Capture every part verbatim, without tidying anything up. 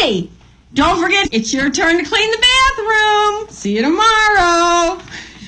Hey, don't forget, it's your turn to clean the bathroom. See you tomorrow.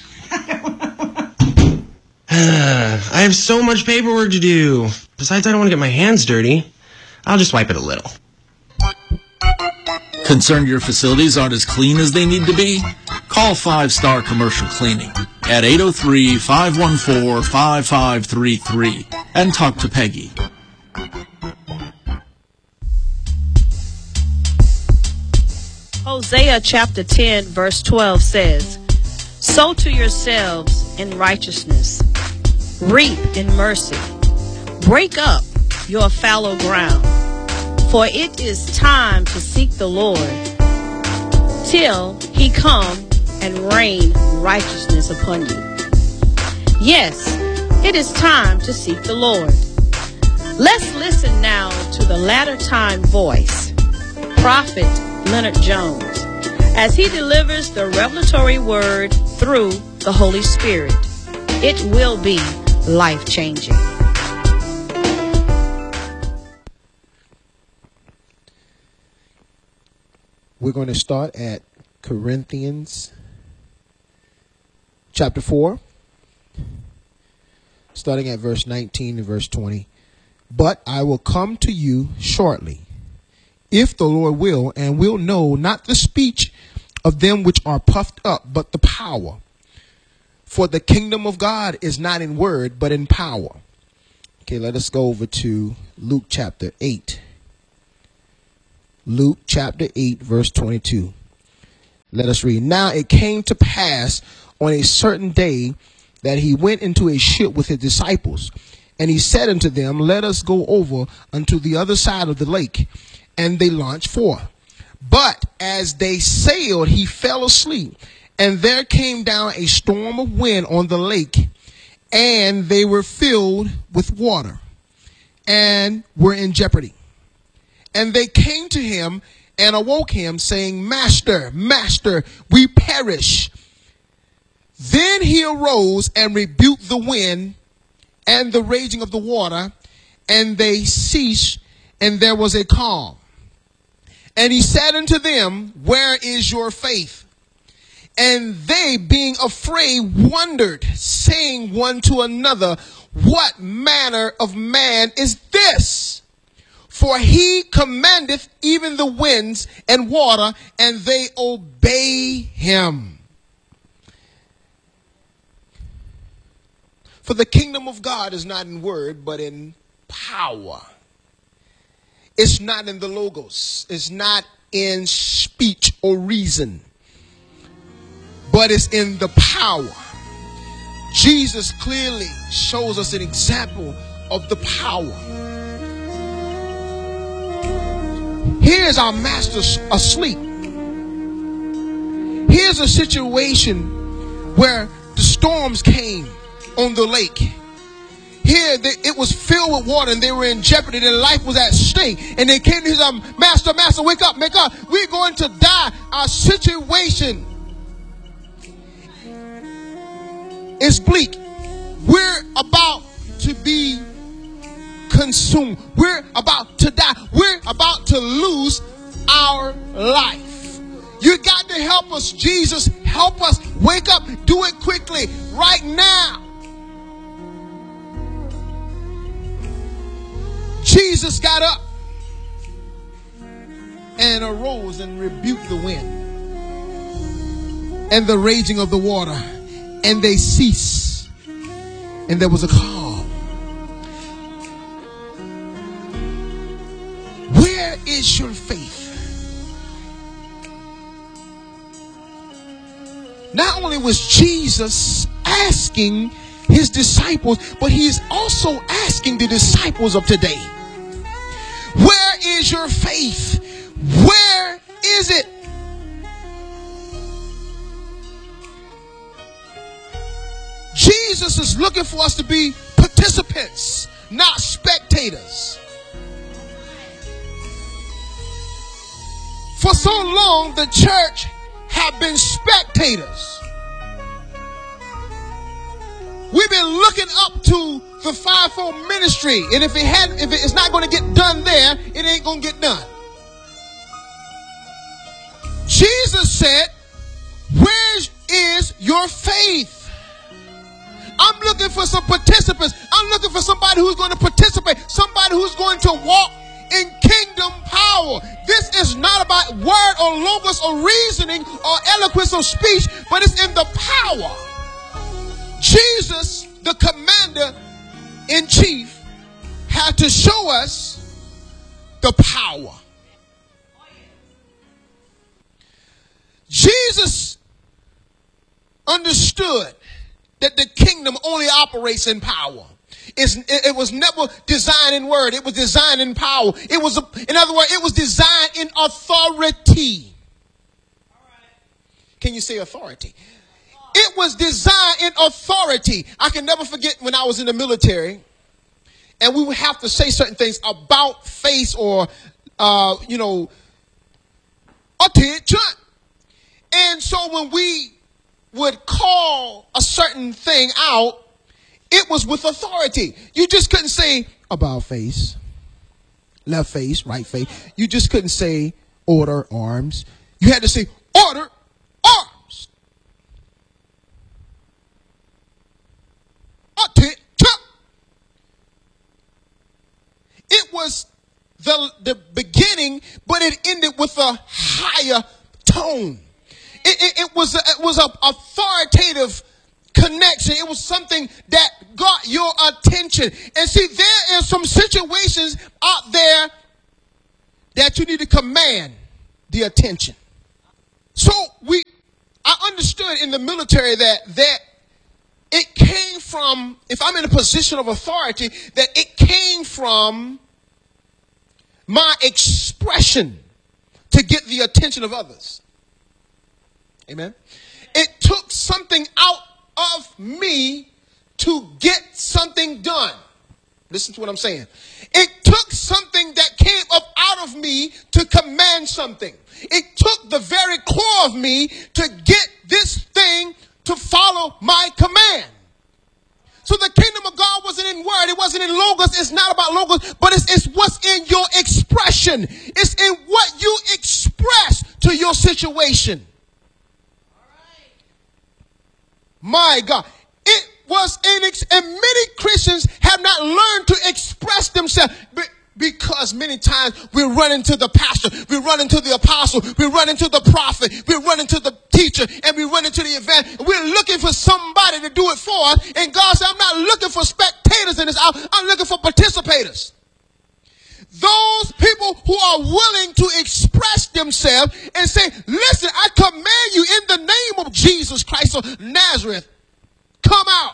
I have so much paperwork to do. Besides, I don't want to get my hands dirty. I'll just wipe it a little. Concerned your facilities aren't as clean as they need to be? Call Five Star Commercial Cleaning at eight oh three, five one four, five five three three and talk to Peggy. Hosea chapter ten verse twelve says, sow to yourselves in righteousness, reap in mercy, break up your fallow ground, for it is time to seek the Lord till he come and rain righteousness upon you. Yes, it is time to seek the Lord. Let's listen now to the latter time voice, Prophet Leonard Jones, as he delivers the revelatory word through the Holy Spirit. It will be life-changing. We're going to start at Corinthians chapter four, starting at verse nineteen and verse twenty. But I will come to you shortly, if the Lord will, and will know not the speech of them which are puffed up, but the power. For the kingdom of God is not in word, but in power. Okay, let us go over to Luke chapter eight. Luke chapter eight, verse twenty-two. Let us read. Now it came to pass on a certain day that he went into a ship with his disciples, and he said unto them, let us go over unto the other side of the lake. And they launched forth. But as they sailed, he fell asleep, and there came down a storm of wind on the lake, and they were filled with water, and were in jeopardy. And they came to him and awoke him, saying, Master, Master, we perish. Then he arose and rebuked the wind and the raging of the water, and they ceased, and there was a calm. And he said unto them, where is your faith? And they, being afraid, wondered, saying one to another, what manner of man is this? For he commandeth even the winds and water, and they obey him. For the kingdom of God is not in word, but in power. It's not in the logos. It's not in speech or reason, but it's in the power. Jesus clearly shows us an example of the power. Here's our master asleep. Here's a situation where the storms came on the lake. Here they, it was filled with water, and they were in jeopardy. Their life was at stake. And they came to his um, master, master, wake up, wake up. We're going to die. Our situation is bleak. We're about to be consumed. We're about to die. We're about to lose our life. You got to help us, Jesus. Help us. Wake up. Do it quickly. Right now. Jesus got up and arose and rebuked the wind and the raging of the water, and they ceased, and there was a calm. Where is your faith? Not only was Jesus asking his disciples, but he is also asking the disciples of today, where is your faith? Where is it? Jesus is looking for us to be participants, not spectators. For so long, the church have been spectators. We've been looking up to the fivefold ministry, and if it hadn't, if it's not going to get done there, it ain't going to get done. Jesus said, where is your faith? I'm looking for some participants. I'm looking for somebody who's going to participate, somebody who's going to walk in kingdom power. This is not about word or logos or reasoning or eloquence of speech, but it's in the power. Jesus, the commander in chief, had to show us the power. Jesus understood that the kingdom only operates in power. It's, it, it was never designed in word. It was designed in power. It was, a, in other words, it was designed in authority. Can you say authority? It was designed in authority. I can never forget when I was in the military, and we would have to say certain things about face or, uh, you know, attention. And so when we would call a certain thing out, it was with authority. You just couldn't say about face, left face, right face. You just couldn't say order arms. You had to say order arms. Attention. It was the, the beginning, but it ended with a higher tone. It, it, it was a, it was an authoritative connection. It was something that got your attention. And see, there are some situations out there that you need to command the attention. So we, I understood in the military that that it came from, if I'm in a position of authority, that it came from my expression to get the attention of others. Amen. It took something out of me to get something done. Listen to what I'm saying. It took something that came up out of me to command something. It took the very core of me to get this thing to follow my command. So the kingdom of God wasn't in word. It wasn't in logos. It's not about logos, but it's, it's what's in your expression. It's in what you express to your situation. My God, it was in, ex- and many Christians have not learned to express themselves because many times we run into the pastor, we run into the apostle, we run into the prophet, we run into the teacher, and we run into the event. We're looking for somebody to do it for us, and God said, I'm not looking for spectators in this hour, I'm looking for participators. Those people who are willing to express themselves and say, listen, I command you in the name of Jesus Christ of Nazareth, come out.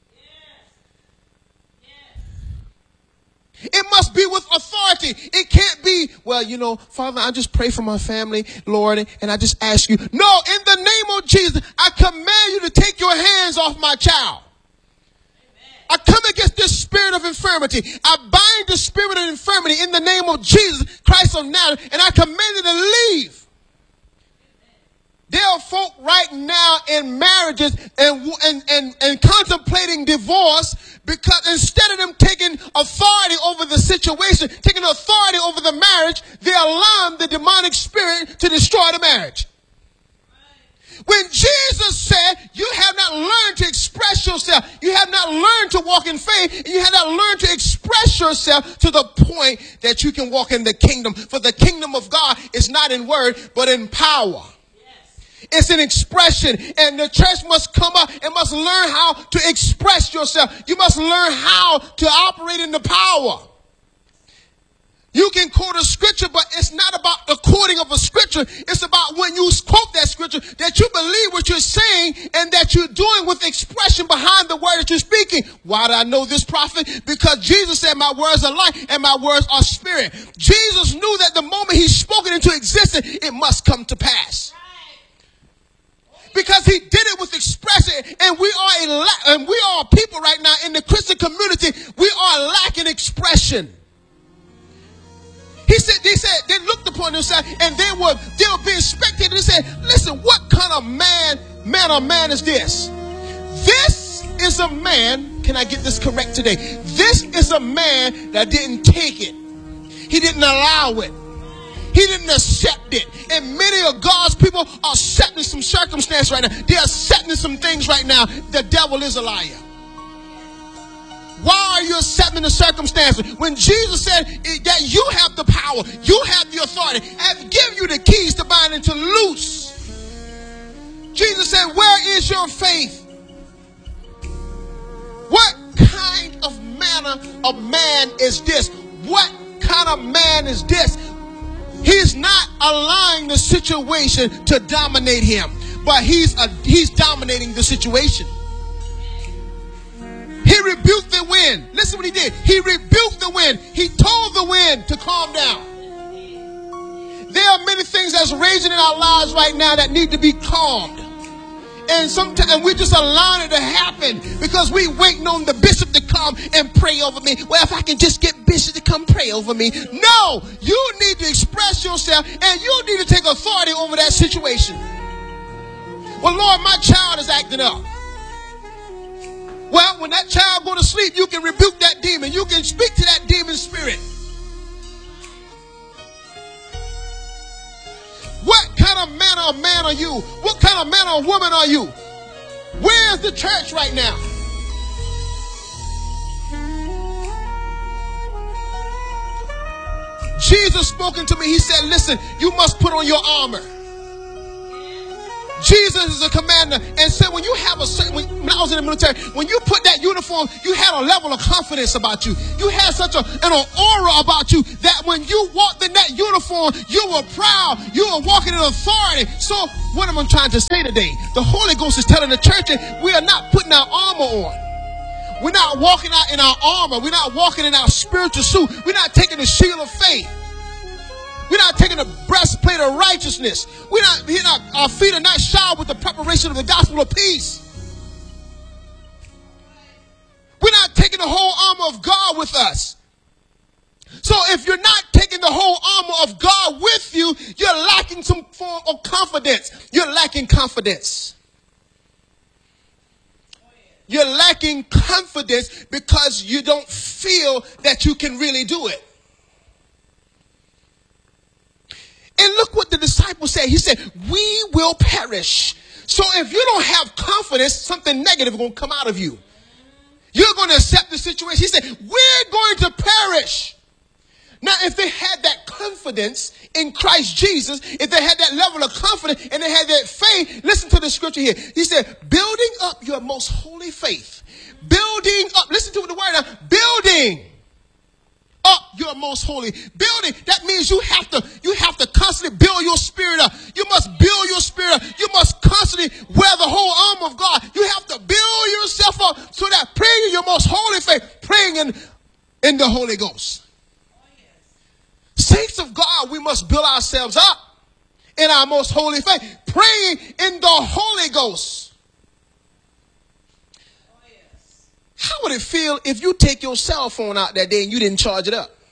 Yes. Yes. It must be with authority. It can't be, well, you know, Father, I just pray for my family, Lord, and I just ask you. No, in the name of Jesus, I command you to take your hands off my child. I come against this spirit of infirmity. I bind the spirit of infirmity in the name of Jesus Christ of Nazareth, and I command it to leave. There are folk right now in marriages and, and, and, and contemplating divorce because instead of them taking authority over the situation, taking authority over the marriage, they allow the demonic spirit to destroy the marriage. When Jesus said, you have not learned to express yourself, you have not learned to walk in faith, and you have not learned to express yourself to the point that you can walk in the kingdom. For the kingdom of God is not in word, but in power. Yes. It's an expression, and the church must come up and must learn how to express yourself. You must learn how to operate in the power. You can quote a scripture, but it's not about the quoting of a scripture. It's about when you quote that scripture, that you believe what you're saying and that you're doing with expression behind the word that you're speaking. Why do I know this, prophet? Because Jesus said, my words are life and my words are spirit. Jesus knew that the moment he spoke it into existence, it must come to pass. Because he did it with expression, and we are a la- and we are people right now in the Christian community, we are lacking expression. He said, they said, they looked upon themselves and they were, they were being spectated and said, listen, what kind of man, man or man is this? This is a man, can I get this correct today? This is a man that didn't take it. He didn't allow it. He didn't accept it. And many of God's people are accepting some circumstance right now. They're accepting some things right now. The devil is a liar. Why are you accepting the circumstances? When Jesus said that you have the power, you have the authority, and give you the keys to bind and to loose. Jesus said, where is your faith? What kind of manner of man is this? What kind of man is this? He's not allowing the situation to dominate him, but he's a, he's dominating the situation. He rebuked the wind. Listen what he did. He rebuked the wind. He told the wind to calm down. There are many things that's raging in our lives right now that need to be calmed. And sometimes we're just allowing it to happen because we waiting on the bishop to come and pray over me. Well, if I can just get bishop to come pray over me. No, you need to express yourself and you need to take authority over that situation. Well, Lord, my child is acting up. Well, when that child go to sleep, you can rebuke that demon. You can speak to that demon spirit. What kind of man or man are you? What kind of man or woman are you? Where's the church right now? Jesus spoken to me. He said, listen, you must put on your armor. Jesus is a commander and said when you have a certain, when, when I was in the military, when you put that uniform, you had a level of confidence about you. You had such a, an aura about you that when you walked in that uniform, you were proud. You were walking in authority. So what am I trying to say today? The Holy Ghost is telling the church that we are not putting our armor on. We're not walking out in our armor. We're not walking in our spiritual suit. We're not taking the shield of faith. We're not taking the breastplate of righteousness. We're not, we're not, our feet are not shod with the preparation of the gospel of peace. We're not taking the whole armor of God with us. So if you're not taking the whole armor of God with you, you're lacking some form of confidence. You're lacking confidence. You're lacking confidence because you don't feel that you can really do it. And look what the disciples said. He said, we will perish. So if you don't have confidence, something negative is going to come out of you. You're going to accept the situation. He said, we're going to perish. Now, if they had that confidence in Christ Jesus, if they had that level of confidence and they had that faith, listen to the scripture here. He said, building up your most holy faith. Building up. Listen to the word now. Building up your most holy building. That means you have to you have to constantly build your spirit up. You must build your spirit up. You must constantly wear the whole armor of God. You have to build yourself up so that praying in your most holy faith, praying in, in the Holy Ghost. Oh, yes. Saints of God, we must build ourselves up in our most holy faith, praying in the Holy Ghost. How would it feel if you take your cell phone out that day and you didn't charge it up?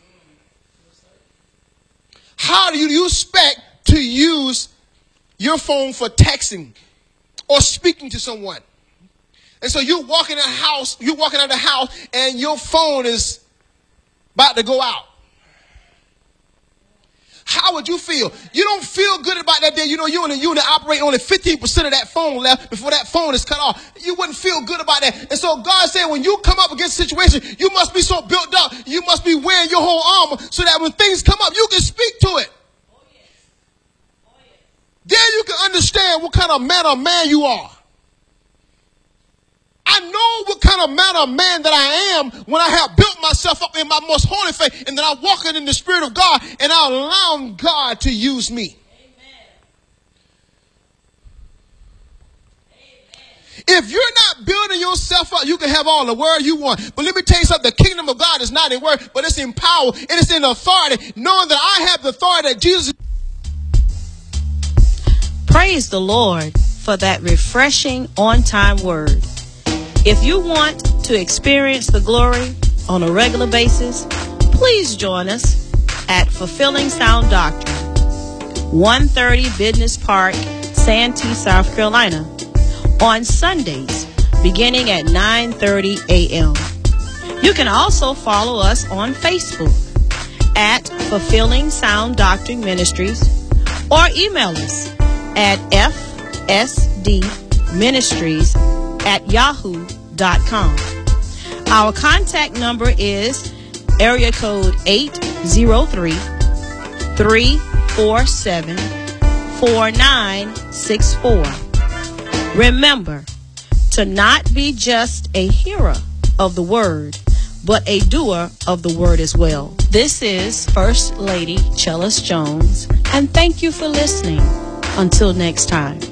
How do you expect to use your phone for texting or speaking to someone? And so you're walking in the house, you're walking out of the house and your phone is about to go out. How would you feel? You don't feel good about that day. You know, you're in a unit operating only fifteen percent of that phone left before that phone is cut off. You wouldn't feel good about that. And so God said when you come up against a situation, you must be so built up. You must be wearing your whole armor so that when things come up, you can speak to it. Oh, yes. Oh, yes. Then you can understand what kind of man or man you are. I know what kind of man or man that I am when I have built myself up in my most holy faith and that I'm walking in the Spirit of God and I'm allowing God to use me. Amen. Amen. If you're not building yourself up, you can have all the word you want. But let me tell you something. The kingdom of God is not in word, but it's in power and it's in authority. Knowing that I have the authority that Jesus. Praise the Lord for that refreshing on-time word. If you want to experience the glory on a regular basis, please join us at Fulfilling Sound Doctrine, one thirty Business Park, Santee, South Carolina, on Sundays, beginning at nine thirty a.m. You can also follow us on Facebook at Fulfilling Sound Doctrine Ministries or email us at fsdministries at yahoo dot com. Our contact number is area code eight zero three, three four seven, four nine six four. Remember to not be just a hearer of the word, but a doer of the word as well. This is First Lady Chellis Jones, and thank you for listening. Until next time.